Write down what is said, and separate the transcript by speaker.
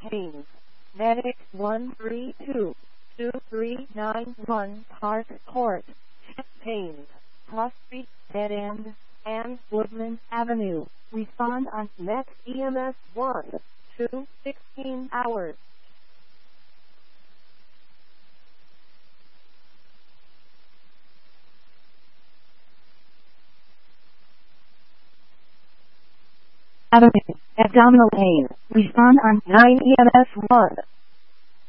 Speaker 1: Pains. Medic 132-2391 Park Court. Pains. Cross Street, Dead End, and Woodland Avenue. Respond on next EMS 1 to 16 hours. Avenue. Abdominal pain. Respond on 9 EMS 1.